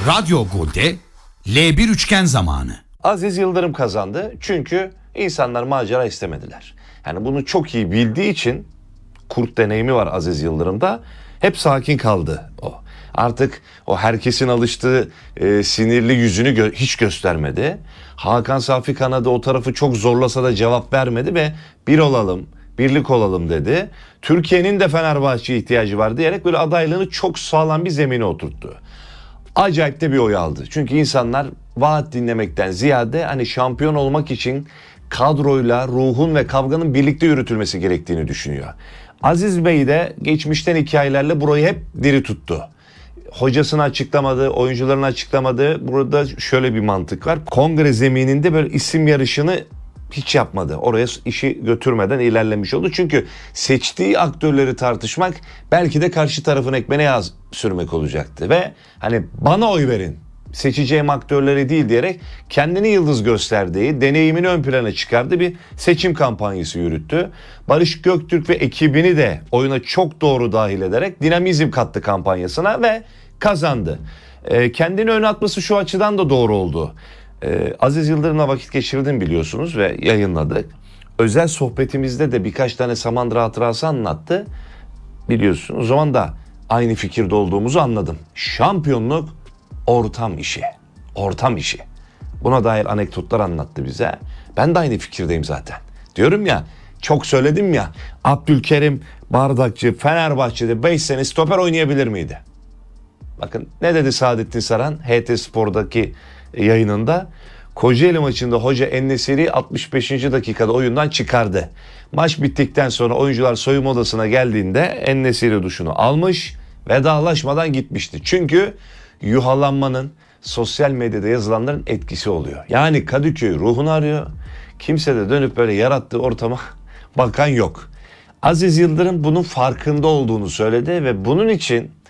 Radyo Gol'de L1 üçgen zamanı. Aziz Yıldırım kazandı çünkü insanlar macera istemediler. Yani bunu çok iyi bildiği için kurt deneyimi var Aziz Yıldırım'da. Hep sakin kaldı o. Artık o herkesin alıştığı sinirli yüzünü hiç göstermedi. Hakan Safi kanadı o tarafı çok zorlasa da cevap vermedi ve bir olalım, birlik olalım dedi. Türkiye'nin de Fenerbahçe'ye ihtiyacı var diyerek böyle adaylığını çok sağlam bir zemine oturttu. Acayip de bir oy aldı. Çünkü insanlar vaat dinlemekten ziyade hani şampiyon olmak için kadroyla ruhun ve kavganın birlikte yürütülmesi gerektiğini düşünüyor. Aziz Bey de geçmişten hikayelerle burayı hep diri tuttu. Hocasını açıklamadı, oyuncularını açıklamadı. Burada şöyle bir mantık var. Kongre zemininde böyle isim yarışını hiç yapmadı. Oraya işi götürmeden ilerlemiş oldu. Çünkü seçtiği aktörleri tartışmak belki de karşı tarafın ekmeğine yağ sürmek olacaktı. Ve hani bana oy verin, seçeceğim aktörleri değil diyerek kendini yıldız gösterdiği, deneyimini ön plana çıkardığı bir seçim kampanyası yürüttü. Barış Göktürk ve ekibini de oyuna çok doğru dahil ederek dinamizm kattı kampanyasına ve kazandı. Kendini öne atması şu açıdan da doğru oldu. Aziz Yıldırım'la vakit geçirdim biliyorsunuz ve yayınladık. Özel sohbetimizde de birkaç tane Samandıra hatırası anlattı. Biliyorsunuz o zaman da aynı fikirde olduğumuzu anladım. Şampiyonluk ortam işi. Ortam işi. Buna dair anekdotlar anlattı bize. Ben de aynı fikirdeyim zaten. Diyorum ya, çok söyledim ya. Abdülkerim Bardakçı Fenerbahçe'de 5 sene stoper oynayabilir miydi? Bakın ne dedi Saadettin Saran HT Spor'daki yayınında? Kocaeli maçında hoca En-Nesyri'yi 65. dakikada oyundan çıkardı. Maç bittikten sonra oyuncular soyunma odasına geldiğinde En-Nesyri duşunu almış, vedalaşmadan gitmişti. Çünkü yuhalanmanın sosyal medyada yazılanların etkisi oluyor. Yani Kadıköy ruhunu arıyor. Kimse de dönüp böyle yarattığı ortama bakan yok. Aziz Yıldırım bunun farkında olduğunu söyledi ve bunun için